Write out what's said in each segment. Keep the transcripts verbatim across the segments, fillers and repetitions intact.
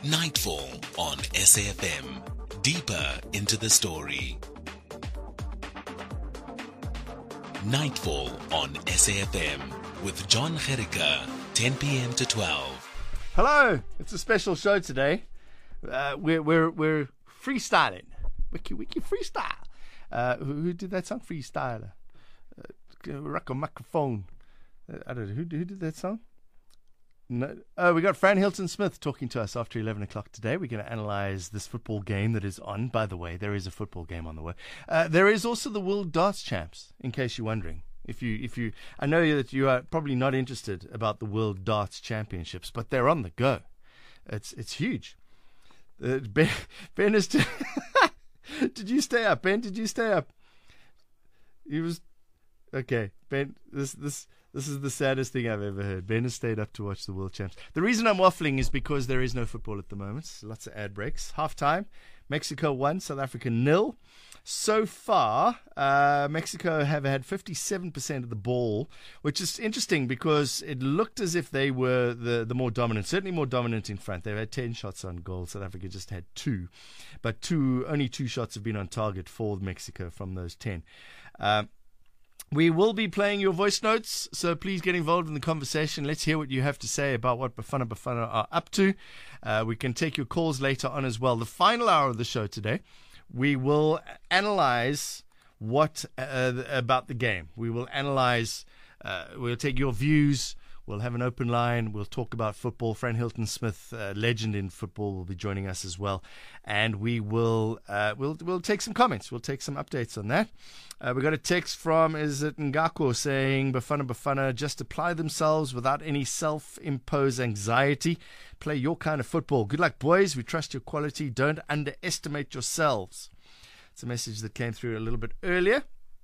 Nightfall on S A F M. Deeper into the story. Nightfall on S A F M with John Gericke, ten p.m. to twelve. Hello, it's a special show today. Uh, we're we're we're freestyling, wiki wiki freestyle. Uh, who, who did that song? Freestyler. Uh, rock a microphone. Uh, I don't know who, who did that song. No. Oh, we got Fran Hilton Smith talking to us after eleven o'clock today. We're going to analyse this football game that is on. By the way, there is a football game on the way. Uh, there is also the World Darts Champs, in case you're wondering. If you, if you, I know that you are probably not interested about the World Darts Championships, but they're on the go. It's it's huge. Uh, Ben, Ben is. T- Did you stay up, Ben? Did you stay up? He was okay, Ben. This this. This is the saddest thing I've ever heard. Ben has stayed up to watch the World Champs. The reason I'm waffling is because there is no football at the moment. Lots of ad breaks. Half time, Mexico one, South Africa nil. So far, uh, Mexico have had fifty-seven percent of the ball, which is interesting because it looked as if they were the, the more dominant, certainly more dominant in front. They've had ten shots on goal. South Africa just had two. But two only two shots have been on target for Mexico from those ten. Um, We will be playing your voice notes, so please get involved in the conversation. Let's hear what you have to say about what Bafana Bafana are up to. Uh, we can take your calls later on as well. The final hour of the show today, we will analyze what uh, about the game. We will analyze, uh, we'll take your views. We'll have an open line. We'll talk about football. Fran Hilton Smith, uh, legend in football, will be joining us as well, and we will uh, we'll we'll take some comments. We'll take some updates on that. Uh, we got a text from is it Ngako saying Bafana Bafana just apply themselves without any self-imposed anxiety. Play your kind of football. Good luck, boys. We trust your quality. Don't underestimate yourselves. It's a message that came through a little bit earlier.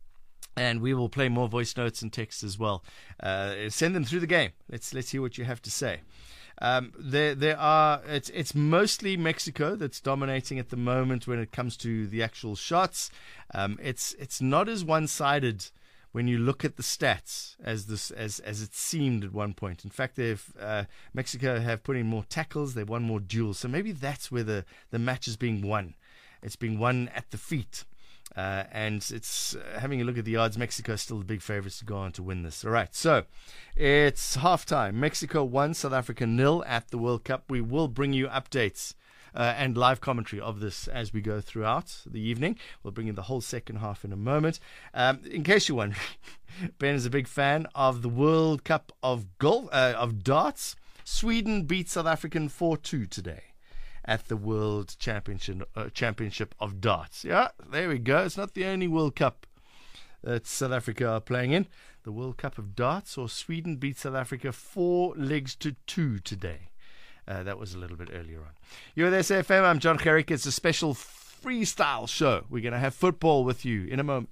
And we will play more voice notes and texts as well. Uh, send them through the game. Let's let's hear what you have to say. Um, there there are it's it's mostly Mexico that's dominating at the moment when it comes to the actual shots. Um, it's it's not as one-sided when you look at the stats as this as as it seemed at one point. In fact, they've uh, Mexico have put in more tackles. They've won more duels. So maybe that's where the the match is being won. It's being won at the feet. Uh, and it's uh, having a look at the odds. Mexico is still the big favorites to go on to win this. All right, so it's halftime. Mexico one, South Africa nil at the World Cup. We will bring you updates uh, and live commentary of this as we go throughout the evening. We'll bring you the whole second half in a moment. Um, in case you're wondering, Ben is a big fan of the World Cup of golf uh, of darts. Sweden beat South Africa four two today at the World Championship uh, Championship of Darts. Yeah, there we go. It's not the only World Cup that South Africa are playing in. The World Cup of Darts, or Sweden beat South Africa four legs to two today. Uh, that was a little bit earlier on. You're with S A F M. I'm John Gericke. It's a special freestyle show. We're going to have football with you in a moment.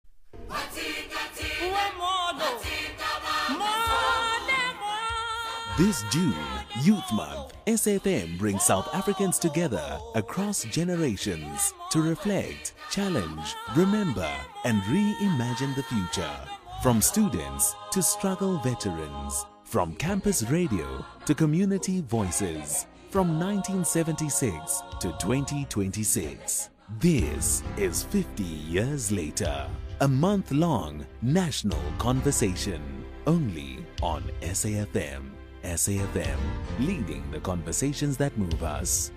This June, Youth Month, S A F M brings South Africans together across generations to reflect, challenge, remember, and reimagine the future. From students to struggle veterans, from campus radio to community voices, from nineteen seventy-six to twenty twenty-six. This is fifty years later. A month-long national conversation, only on S A F M. S A F M, leading the conversations that move us.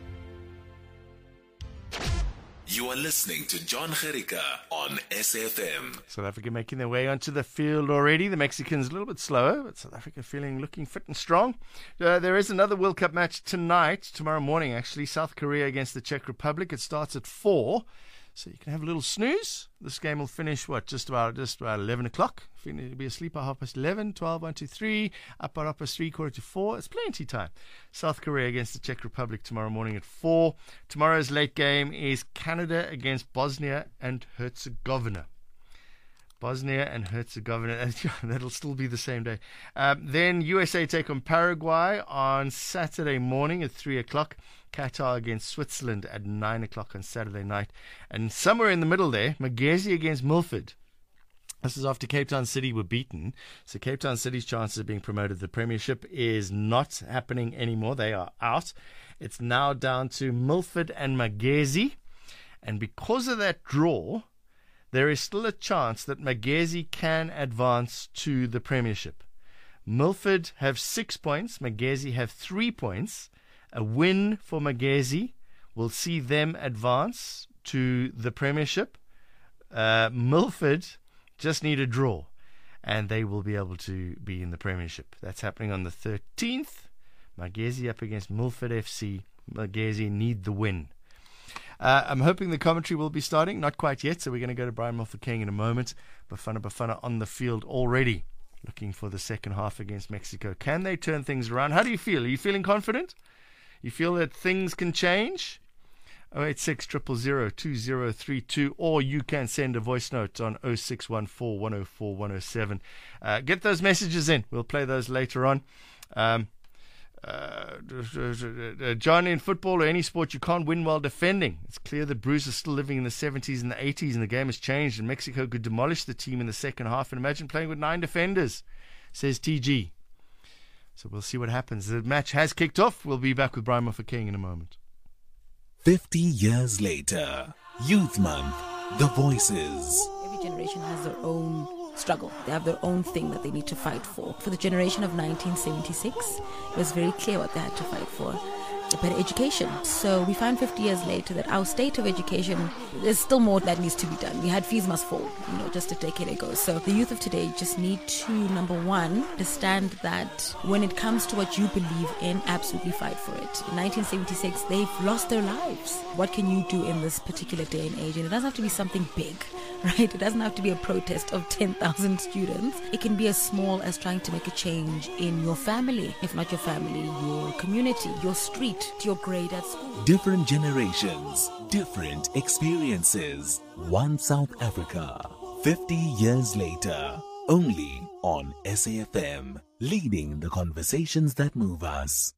You are listening to John Gericke on S A F M. South Africa making their way onto the field already. The Mexicans a little bit slower, but South Africa feeling looking fit and strong. Uh, there is another World Cup match tonight, tomorrow morning actually. South Korea against the Czech Republic. It starts at four. So you can have a little snooze. This game will finish, what, just about just about eleven o'clock. If you need to be asleep at half past eleven, twelve, one, two, three, up at half past three, quarter to four. It's plenty time. South Korea against the Czech Republic tomorrow morning at four. Tomorrow's late game is Canada against Bosnia and Herzegovina. Bosnia and Herzegovina. That'll still be the same day. Um, then U S A take on Paraguay on Saturday morning at three o'clock. Qatar against Switzerland at nine o'clock on Saturday night. And somewhere in the middle there, Magesi against Milford This is after Cape Town City were beaten. So Cape Town City's chances of being promoted to the Premiership is not happening anymore. They are out. It's now down to Milford and Magezi. And because of that draw, there is still a chance that Magezi can advance to the Premiership. Milford have six points. Magezi have three points. A win for Magezi will see them advance to the Premiership. Uh, Milford just need a draw, and they will be able to be in the Premiership. That's happening on the thirteenth. Magezi up against Milford F C. Magezi need the win. Uh, I'm hoping the commentary will be starting. Not quite yet, so we're going to go to Brian Mofokeng in a moment. Bafana Bafana on the field already, looking for the second half against Mexico. Can they turn things around? How do you feel? Are you feeling confident? You feel that things can change? oh eight six, zero zero zero, two zero three two, or you can send a voice note on oh six one four, one oh four, one oh seven. Uh, get those messages in. We'll play those later on. Um, uh, John, in football or any sport, you can't win while defending. It's clear that Bruce is still living in the seventies and the eighties, and the game has changed, and Mexico could demolish the team in the second half. And imagine playing with nine defenders, says T G. So we'll see what happens. The match has kicked off. We'll be back with Brian Mofokeng in a moment. fifty years later, Youth Month, the voices. Every generation has their own struggle. They have their own thing that they need to fight for. For the generation of nineteen seventy-six, it was very clear what they had to fight for. A better education. So we find fifty years later that our state of education, there's still more that needs to be done. We had fees must fall, you know, just a decade ago. So the youth of today just need to, number one, understand that when it comes to what you believe in, absolutely fight for it. In nineteen seventy-six, they've lost their lives. What can you do in this particular day and age? And it doesn't have to be something big, right? It doesn't have to be a protest of ten thousand students. It can be as small as trying to make a change in your family. If not your family, your community, your street, your grade at school. Different generations, different experiences. One South Africa, fifty years later, only on S A F M, leading the conversations that move us.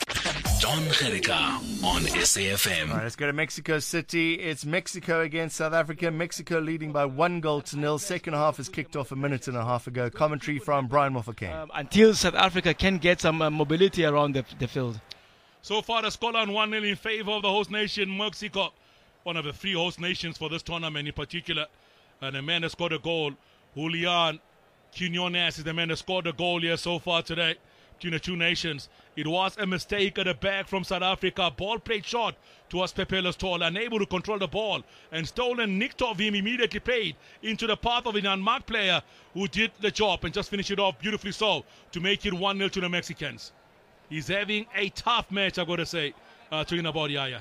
Don Gericka on S A F M. All right, let's go to Mexico City. It's Mexico against South Africa. Mexico leading by one goal to nil. Second half has kicked off a minute and a half ago. Commentary from Brian Mofokeng. Um, until South Africa can get some uh, mobility around the, the field. So far, the scoreline one nil in favor of the host nation, Mexico. One of the three host nations for this tournament in particular. And the man that scored a goal, Julian Quinones, is the man that scored a goal here so far today between the two nations. It was a mistake at the back from South Africa. Ball played short towards Pepe Lestol, unable to control the ball. And stolen nicked off him, immediately played into the path of an unmarked player who did the job and just finished it off beautifully so to make it one nil to the Mexicans. He's having a tough match, I've got to say, uh, talking about Yaya.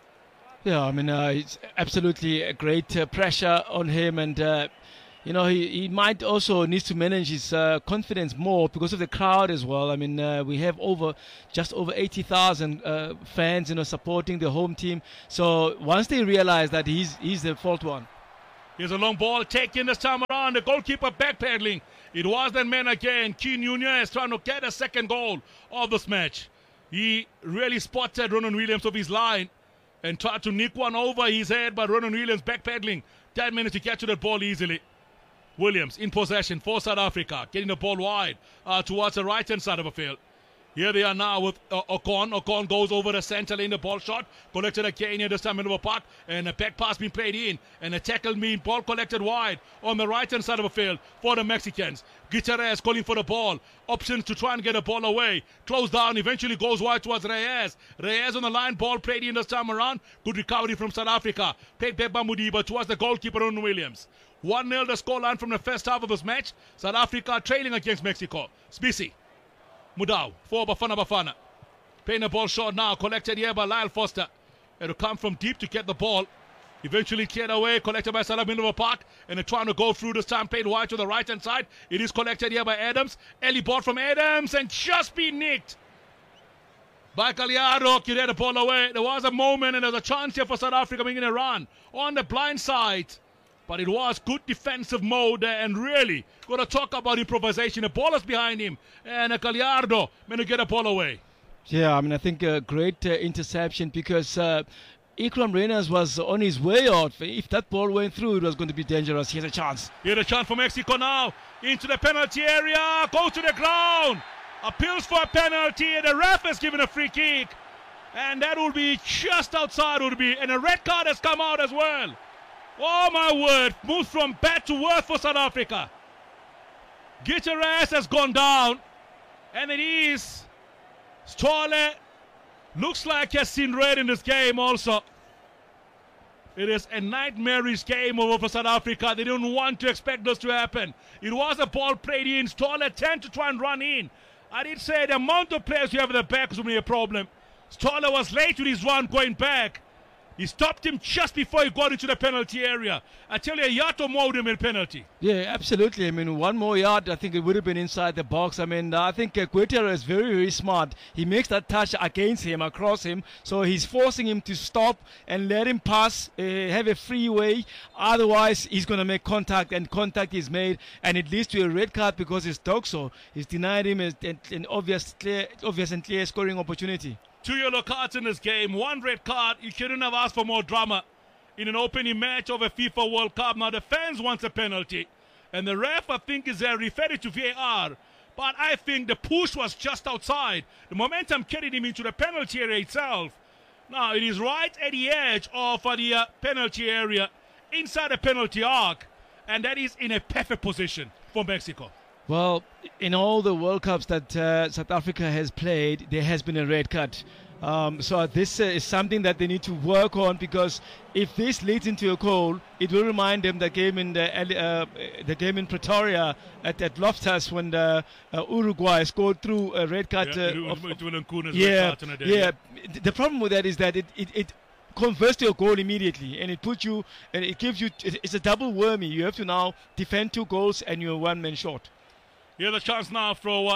Yeah, I mean, uh, it's absolutely a great uh, pressure on him. And, uh, you know, he, he might also need to manage his uh, confidence more because of the crowd as well. I mean, uh, we have over just over eighty thousand uh, fans, you know, supporting the home team. So once they realize that he's, he's the fault one. Here's a long ball taken this time around. The goalkeeper backpedaling. It was that man again, Keane Nunez, trying to get a second goal of this match. He really spotted Ronan Williams off his line and tried to nick one over his head, but Ronan Williams backpedaling. ten minutes to get to that ball easily. Williams in possession for South Africa, getting the ball wide uh, towards the right-hand side of the field. Here they are now with uh, Ocon. Ocon goes over the center lane, the ball shot. Collected again here this time in the park. And a back pass being played in. And a tackle mean ball collected wide on the right-hand side of the field for the Mexicans. Gutierrez calling for the ball. Options to try and get the ball away. Close down, eventually goes wide towards Reyes. Reyes on the line, ball played in this time around. Good recovery from South Africa. Played back by Mudiba towards the goalkeeper, Ronan Williams. one nil the scoreline from the first half of this match. South Africa trailing against Mexico. Spisi. Mudau for Bafana Bafana. Playing the ball short now. Collected here by Lyle Foster. It'll come from deep to get the ball. Eventually cleared away. Collected by Salah Middle Park. And they're trying to go through this time. Played wide to the right hand side. It is collected here by Adams. Ellie ball from Adams. And just be nicked by Gallardo. Get the ball away. There was a moment and there's a chance here for South Africa making a run on the blind side. But it was good defensive mode there, and really going to talk about improvisation. The ball is behind him, and Gallardo going to get a ball away. Yeah, I mean, I think a great uh, interception because uh, Ikram Reyners was on his way out. If that ball went through, it was going to be dangerous. Here's a chance. Here's a chance for Mexico now. Into the penalty area. Go to the ground. Appeals for a penalty. The ref has given a free kick. And that will be just outside, would be. And a red card has come out as well. Oh, my word. Moves from bad to worse for South Africa. Gutierrez has gone down. And it is Stole. Looks like he has seen red in this game also. It is a nightmarish game over for South Africa. They don't want to expect this to happen. It was a ball played in. Stoller tend to try and run in. I did say the amount of players you have at the back is going to be a problem. Stoller was late with his run going back. He stopped him just before he got into the penalty area. I tell you, a yard or more would have been a penalty. Yeah, absolutely. I mean, one more yard, I think it would have been inside the box. I mean, I think uh, Gutierrez is very, very smart. He makes that touch against him, across him. So he's forcing him to stop and let him pass, uh, have a free way. Otherwise, he's going to make contact, and contact is made. And it leads to a red card because it's Doxo. He's denied him a, an obvious, clear, obvious and clear scoring opportunity. Two yellow cards in this game, one red card. You couldn't have asked for more drama in an opening match of a FIFA World Cup. Now the fans want a penalty, and the ref, I think, is uh, referred to V A R. But I think the push was just outside. The momentum carried him into the penalty area itself. Now it is right at the edge of uh, the uh, penalty area, inside the penalty arc, and that is in a perfect position for Mexico. Well, in all the World Cups that uh, South Africa has played, there has been a red card. Um, so this uh, is something that they need to work on, because if this leads into a goal, it will remind them the game in the uh, the game in Pretoria at, at Loftus when the, uh, Uruguay scored through a red card. Yeah, Uh, of, of, yeah, red card yeah. The problem with that is that it it, it converts to a goal immediately, and it puts you, and it gives you. It's a double whammy. You have to now defend two goals, and you're one man short. Here's a chance now for uh,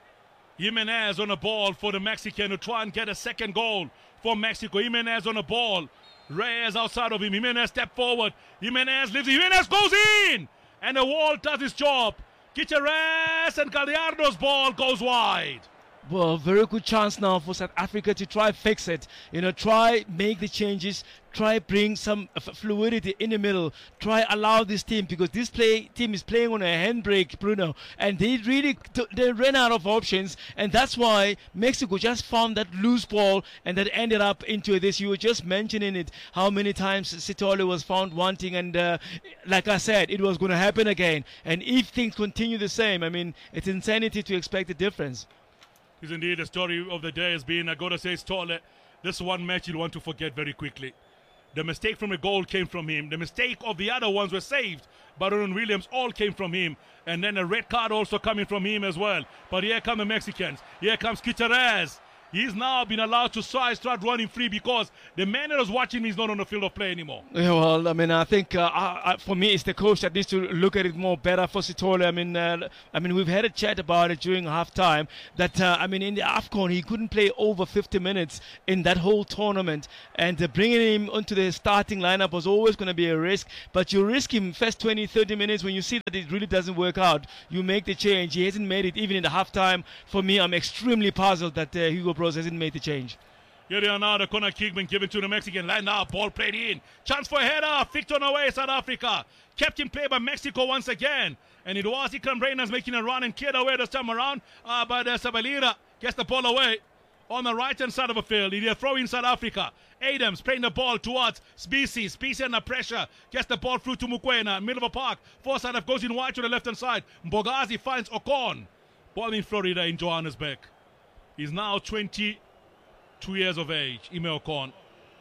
Jimenez on a ball for the Mexican to try and get a second goal for Mexico. Jimenez on a ball. Reyes outside of him. Jimenez step forward. Jimenez lives. Jimenez goes in! And the wall does its job. Gutierrez and Gallardo's ball goes wide. Well, very good chance now for South Africa to try fix it. You know, try make the changes. Try bring some f- fluidity in the middle. Try allow this team, because this play team is playing on a handbrake, Bruno, and they really t- they ran out of options, and that's why Mexico just found that loose ball, and that ended up into this. You were just mentioning it, how many times Sithole was found wanting, and uh, like I said, it was going to happen again. And if things continue the same, I mean, it's insanity to expect a difference. Is indeed the story of the day has been, I gotta say, Stoller. This one match you'll want to forget very quickly. The mistake from the goal came from him. The mistake of the other ones were saved by Ronan Williams. All came from him. And then a red card also coming from him as well. But here come the Mexicans. Here comes Gutierrez. He's now been allowed to start running free because the man that was watching me is not on the field of play anymore. Yeah, well, I mean, I think uh, I, I, for me, it's the coach that needs to look at it more better for Sithole. I mean, uh, I mean, we've had a chat about it during halftime that uh, I mean, in the AFCON, he couldn't play over fifty minutes in that whole tournament, and uh, bringing him onto the starting lineup was always going to be a risk. But you risk him first twenty, thirty minutes when you see that it really doesn't work out. You make the change. He hasn't made it even in the halftime. For me, I'm extremely puzzled that uh, Hugo Broos hasn't made the change. Here they are now, the corner kick been given to the Mexican. Line now, ball played in. Chance for a header. Flicked on away, South Africa. Kept in play by Mexico once again. And it was Ikram Reyners making a run and cleared away this time around. Uh, but uh, Sabalira gets the ball away on the right-hand side of the field. He throw in South Africa. Adams playing the ball towards Species. Species under pressure. Gets the ball through to Mukwena. Middle of the park. Forsyth goes in wide to the left-hand side. Mbogazi finds Ocon. Ball in Florida in Johannesburg. He's now twenty-two years of age, Ime Ocon.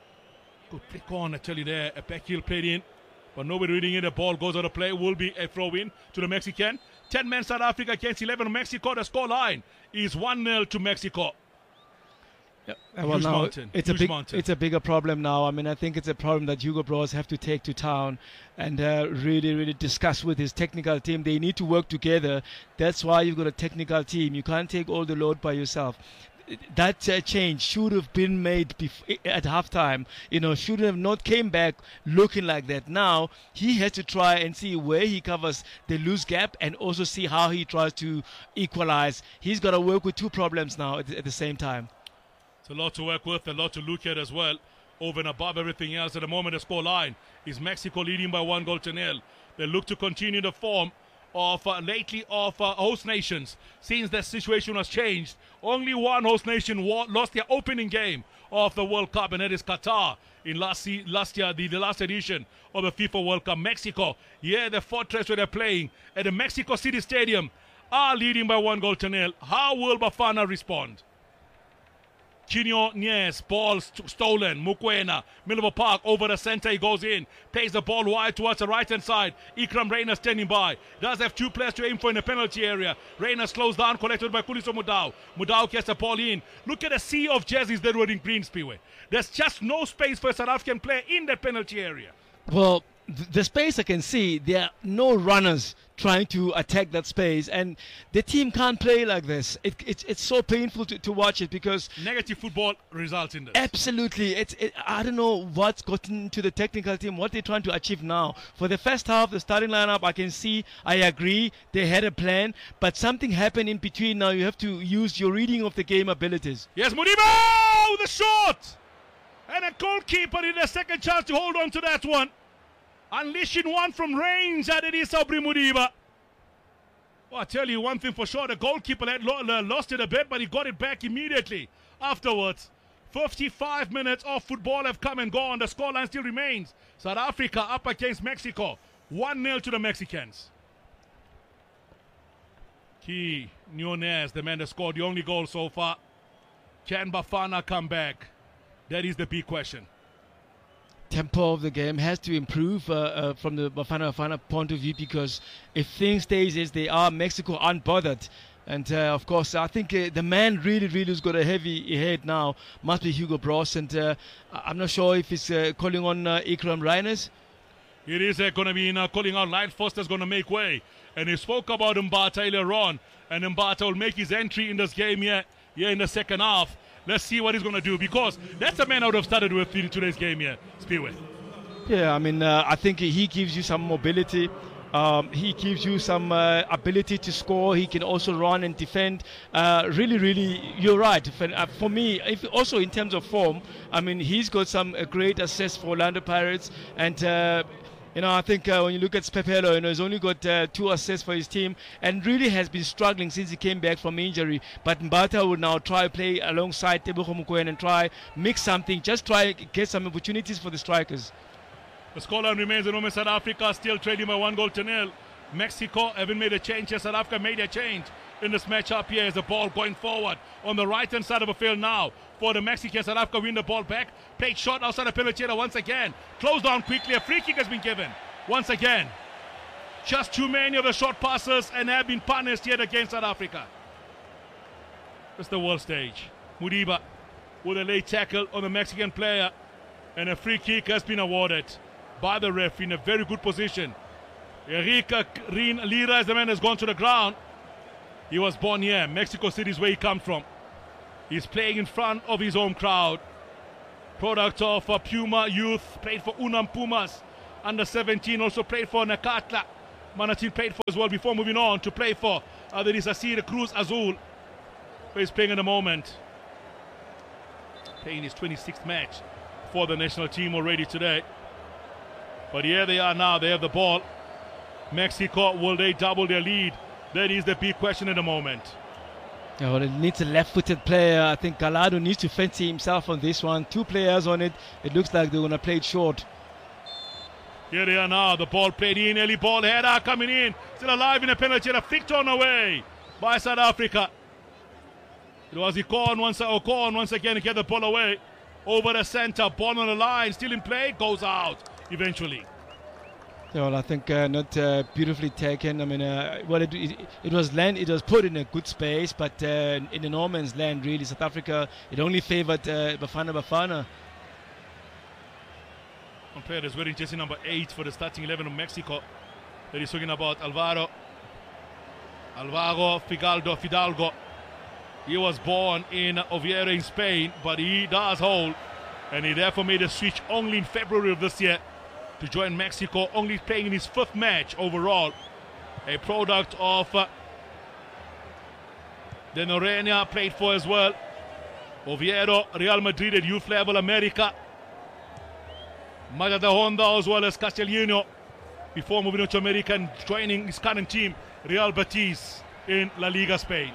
Good flick on, I tell you there. A back heel played in, but nobody reading it. The ball goes out of play. Will be a throw in to the Mexican. ten men South Africa against eleven Mexico. The score line is one nil to Mexico. Yep. Well, now mountain. It's Huge a big, mountain. it's a bigger problem now. I mean, I think it's a problem that Hugo Broos have to take to town and uh, really, really discuss with his technical team. They need to work together. That's why you've got a technical team. You can't take all the load by yourself. That uh, change should have been made bef- at halftime. You know, should have not came back looking like that. Now he has to try and see where he covers the loose gap and also see how he tries to equalize. He's got to work with two problems now at, at the same time. It's a lot to work with, a lot to look at as well. over and above everything else. At the moment, the score line is Mexico leading by one goal to nil. They look to continue the form of uh, lately of uh, host nations. Since the situation was changed, only one host nation wa- lost their opening game of the World Cup, and that is Qatar in last se- last year, the, the last edition of the FIFA World Cup. Mexico, yeah, the fortress where they're playing at the Mexico City Stadium, are leading by one goal to nil. How will Bafana respond? Quinones, ball st- stolen. Mukwena, middle of the park, over the center, he goes in. Plays the ball wide towards the right hand side. Ikram Reina standing by. Does have two players to aim for in the penalty area. Reina slows down, collected by Kuliso Mudau. Mudau gets the ball in. Look at the sea of jerseys that were in green, Spiwe. There's just no space for a South African player in that penalty area. Well, th- the space I can see, there are no runners trying to attack that space, and the team can't play like this. It, it, it's so painful to, to watch it because Negative football results in this. absolutely, it's it, I don't know what's gotten into the technical team, what they're trying to achieve now. For the first half, the starting lineup, I can see, I agree, they had a plan, but something happened in between. Now you have to use your reading of the game abilities. Yes, Modiba with a shot! And a goalkeeper in a second chance to hold on to that one. Unleashing one from range, and it is Sabri Modiba. Well, I tell you one thing for sure, the goalkeeper had lo- lost it a bit, but he got it back immediately afterwards. fifty-five minutes of football have come and gone. The scoreline still remains. South Africa up against Mexico. one nil to the Mexicans. Key Nunes, the man that scored the only goal so far. Can Bafana come back? That is the big question. Tempo of the game has to improve uh, uh, from the Bafana Bafana point of view, because if things stays as they are, Mexico aren't bothered. And uh, of course, I think uh, the man really, really has got a heavy head now must be Hugo Broos, and uh, I'm not sure if he's uh, calling on uh, Ikram Reines. It is uh, going to be uh, calling out. Light Foster's going to make way, and he spoke about Mbata earlier on, and Mbata will make his entry in this game here, here in the second half. Let's see what he's going to do, because that's the man I would have started with in today's game here, Spiwe. Yeah, I mean, uh, I think he gives you some mobility. Um, he gives you some uh, ability to score. He can also run and defend. Uh, really, really, you're right. For, uh, for me, if also in terms of form, I mean, he's got some uh, great assists for Orlando Pirates. And, uh, you know, I think uh, when you look at Spepelo, you know, he's only got uh, two assists for his team and really has been struggling since he came back from injury. But Mbata will now try to play alongside Tebogo Mokoena and try mix something, just try get some opportunities for the strikers. The scoreline remains at the moment. South Africa still trading by one goal to nil. Mexico haven't made a change here. South Africa made a change in this matchup here as the ball going forward on the right hand side of the field now for the Mexicans. South Africa win the ball back. Played shot outside the penalty area once again. Closed down quickly. A free kick has been given once again. Just too many of the short passes and have been punished yet against South Africa. It's the world stage. Modiba with a late tackle on the Mexican player, and a free kick has been awarded by the ref in a very good position. Erika Rin Lira is the man who has gone to the ground. He was born here. Mexico City is where he comes from. He's playing in front of his home crowd. Product of uh, Puma Youth, played for Unam Pumas. Under seventeen, also played for Nakatla. Manatin played for as well before moving on to play for uh, the Asir Cruz Azul, where he's playing at the moment. Playing his twenty-sixth match for the national team already today. But here they are now. They have the ball. Mexico, will they double their lead? That is the big question at the moment. Yeah, well, it needs a left-footed player. I think Gallardo needs to fancy himself on this one. Two players on it. It looks like they're going to play it short. Here they are now. The ball played in. Early ball header coming in. Still alive in a penalty. A flicked on away by South Africa. It was Ocon once, Ocon once again to get the ball away. Over the center. Ball on the line. Still in play. Goes out eventually. Yeah, well, I think uh, not uh, beautifully taken. I mean, uh, well, it, it, it was land. It was put in a good space, but uh, in the no man's land, really, South Africa. It only favoured uh, Bafana Bafana. One player is wearing jersey number eight for the starting eleven of Mexico. That is talking about Alvaro. Alvaro Fidalgo. Fidalgo. He was born in Oviedo in Spain, but he does hold, and he therefore made a switch only in February of this year to join Mexico, only playing in his fifth match overall. A product of uh, the Norena, played for as well Oviedo, Real Madrid at youth level, America. Magada Honda as well as Castellino before moving on to America and joining his current team, Real Betis, in La Liga Spain.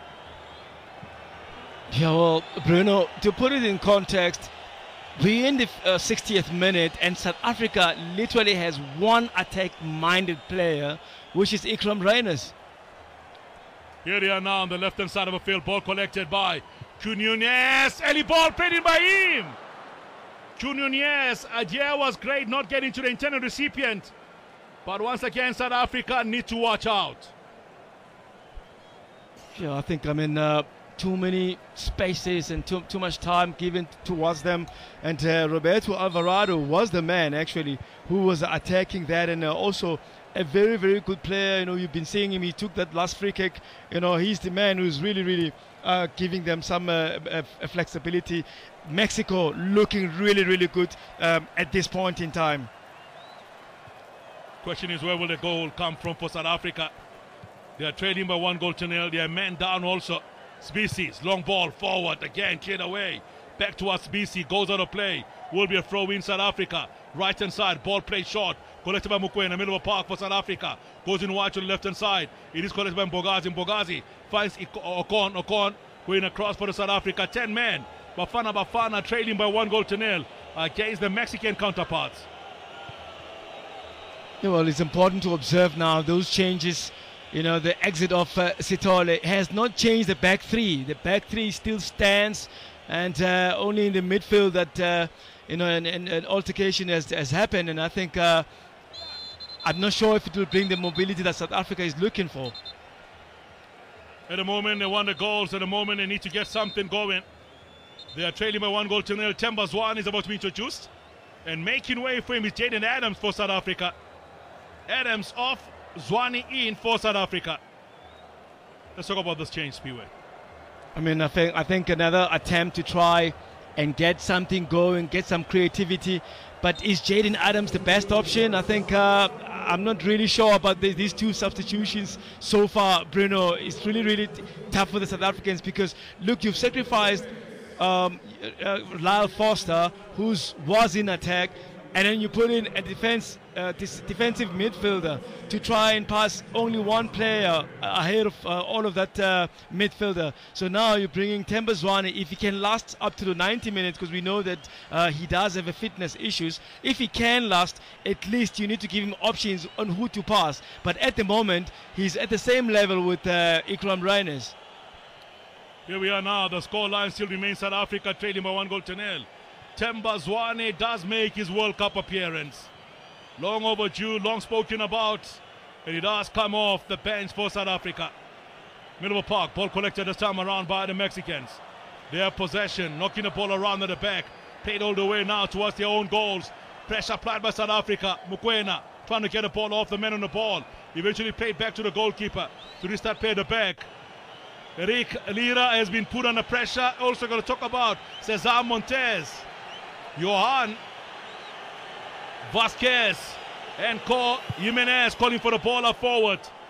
Yeah, well, Bruno, to put it in context, we're in the uh, sixtieth minute and South Africa literally has one attack-minded player, which is Ikram Reyners. Here they are now on the left-hand side of the field. Ball collected by Cunhunez. Early ball played in by him. Cunhunez, idea was great, not getting to the intended recipient. But once again, South Africa need to watch out. Yeah, I think, I mean, uh, too many spaces and too, too much time given towards them. And uh, Roberto Alvarado was the man, actually, who was attacking that. And uh, also a very, very good player. You know, you've been seeing him. He took that last free kick. You know, he's the man who's really, really uh, giving them some uh, uh, flexibility. Mexico looking really, really good um, at this point in time. Question is, where will the goal come from for South Africa? They are trailing by one goal to nil. They are man down also. Species, long ball forward, again cleared away. Back towards Species, goes out of play. Will be a throw in South Africa. Right hand side, ball played short. Collected by Mokoena, middle of the park for South Africa. Goes in wide to the left hand side. It is collected by Mbogazi. Mbogazi finds Ocon. Ocon going across for the South Africa. ten men. Bafana Bafana trailing by one goal to nil against the Mexican counterparts. Yeah, well, it's important to observe now those changes. You know, the exit of uh, Sithole has not changed the back three. The back three still stands, and uh, only in the midfield that, uh, you know, an, an, an altercation has, has happened. And I think, uh, I'm not sure if it will bring the mobility that South Africa is looking for. At the moment, they want the goals. At the moment, they need to get something going. They are trailing by one goal to nil. Themba Zwane is about to be introduced. And making way for him is Jaden Adams for South Africa. Adams off, Zwane in for South Africa. Let's talk about this change, Spiwe. I mean, I think I think another attempt to try and get something going, get some creativity. But is Jaden Adams the best option? I think uh, I'm not really sure about the, these two substitutions so far, Bruno. It's really, really t- tough for the South Africans because, look, you've sacrificed um, uh, Lyle Foster, who was in attack, and then you put in a defense, uh, this defensive midfielder to try and pass only one player ahead of uh, all of that uh, midfielder. So now you're bringing Themba Zwane. If he can last up to the ninety minutes, because we know that uh, he does have a fitness issues. If he can last, at least you need to give him options on who to pass. But at the moment, he's at the same level with uh, Ikram Reyners. Here we are now. The score line still remains South Africa trailing by one goal to nil. Themba Zwane does make his World Cup appearance. Long overdue, long spoken about, and he does come off the bench for South Africa. Middle of the park, ball collected this time around by the Mexicans. They have possession, knocking the ball around at the back. Played all the way now towards their own goals. Pressure applied by South Africa. Mokoena trying to get the ball off the man on the ball. Eventually played back to the goalkeeper to restart play at the back. Eric Lira has been put under pressure. Also going to talk about Cesar Montes. Johan Vasquez and Cole Jimenez calling for the ball up forward.